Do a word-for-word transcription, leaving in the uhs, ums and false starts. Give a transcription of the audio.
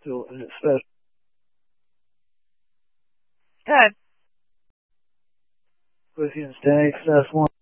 still in its special. Good. Philippians ten eight, that's one.